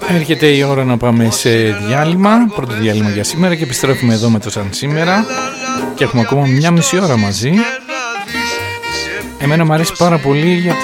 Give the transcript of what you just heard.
Έρχεται η ώρα να πάμε σε διάλειμμα, πρώτο διάλειμμα για σήμερα, και επιστρέφουμε εδώ με το Σαν Σήμερα και έχουμε ακόμα μια μισή ώρα μαζί. Εμένα μου αρέσει πάρα πολύ γιατί